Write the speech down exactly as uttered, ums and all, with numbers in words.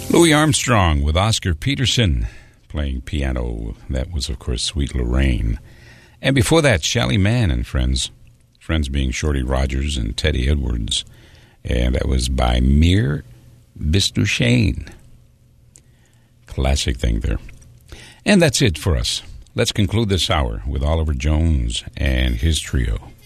Louis Armstrong with Oscar Peterson playing piano. That was, of course, Sweet Lorraine. And before that, Shelly Manne and Friends. Friends being Shorty Rogers and Teddy Edwards. And that was by Mir Bistushane. Classic thing there. And that's it for us. Let's conclude this hour with Oliver Jones and his trio.